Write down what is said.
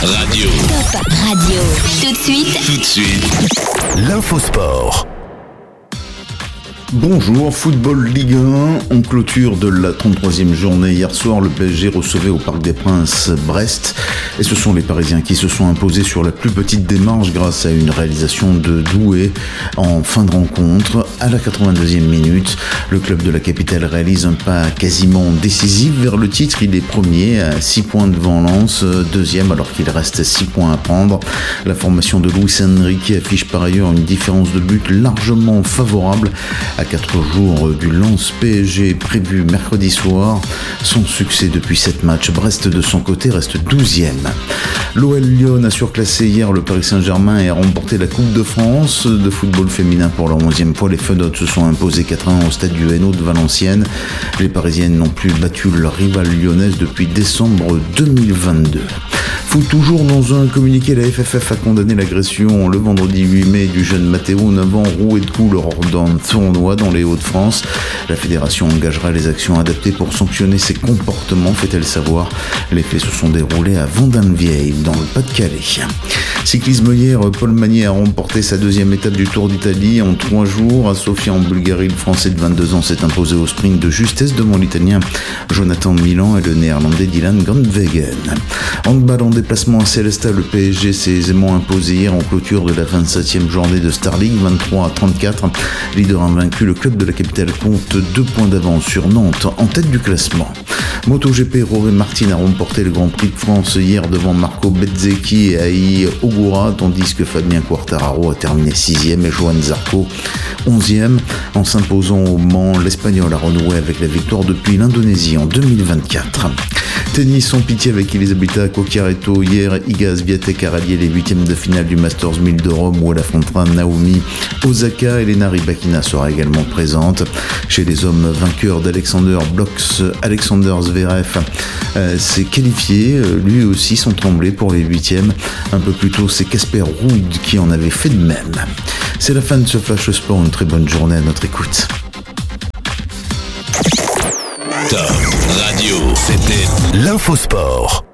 Radio. Top Radio. Tout de suite. L'infosport. Bonjour, Football Ligue 1, en clôture de la 33e journée. Hier soir, le PSG recevait au Parc des Princes Brest. Et ce sont les Parisiens qui se sont imposés sur la plus petite démarche grâce à une réalisation de Doué en fin de rencontre. À la 82e minute, le club de la capitale réalise un pas quasiment décisif vers le titre. Il est premier à 6 points devant Lens, deuxième alors qu'il reste 6 points à prendre. La formation de Luis Enrique affiche par ailleurs une différence de but largement favorable. À 4 jours du Lens PSG prévu mercredi soir, son succès depuis 7 matchs, Brest de son côté reste 12e. L'OL Lyon a surclassé hier le Paris Saint-Germain et a remporté la Coupe de France de football féminin pour la 11e fois. Les Fenotes se sont imposés 4-1 au stade du Hainaut de Valenciennes. Les Parisiennes n'ont plus battu leur rivale lyonnaise depuis décembre 2022. Foot toujours dans un communiqué, la FFF a condamné l'agression le vendredi 8 mai du jeune Matteo, 9 ans, roué de coups lors d'un tournoi dans les Hauts-de-France. La fédération engagera les actions adaptées pour sanctionner ses comportements, fait-elle savoir. Les faits se sont déroulés à Vendin-le-Vieil, dans le Pas-de-Calais. Cyclisme hier, Paul Magnier a remporté sa deuxième étape du Tour d'Italie en 3 jours. À Sofia en Bulgarie, le Français de 22 ans s'est imposé au sprint de justesse devant l'Italien Jonathan Milan et le Néerlandais Dylan Groenewegen. Handball en déplacement à Célestat, le PSG s'est aisément imposé hier en clôture de la 27e journée de Star League, 23-34. Leader invaincu, le club de la capitale compte 2 points d'avance sur Nantes en tête du classement. MotoGP, Rory Martin a remporté le Grand Prix de France hier devant Marco Bezzecchi et Ai Ogura, tandis que Fabien Quartararo a terminé 6e et Johan Zarco 11e. En s'imposant au Mans, l'Espagnol a renoué avec la victoire depuis l'Indonésie en 2024. Tennis sans pitié avec Elisabetta Cocchiaretto. Hier, Iga Swiatek a rallié les 8e de finale du Masters 1000 de Rome où elle affrontera Naomi Osaka. Elena Rybakina sera également présente. Chez les hommes, vainqueurs d'Alexander Blocks, Alexander Zverev s'est qualifié, lui aussi sans trembler pour les 8e. Un peu plus tôt, c'est Casper Ruud qui en avait fait de même. C'est la fin de ce Flash Sport, une très bonne journée à notre écoute. Top Radio, c'était L'infosport.